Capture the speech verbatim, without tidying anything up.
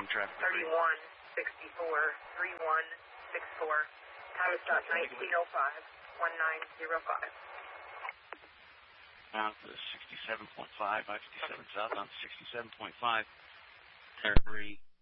Estimating traffic. thirty-one sixty-four, thirty-one sixty-four. Time stop nineteen oh five, nineteen oh five. Down to sixty-seven point five, I fifty-seven south on sixty-seven point five. Terry.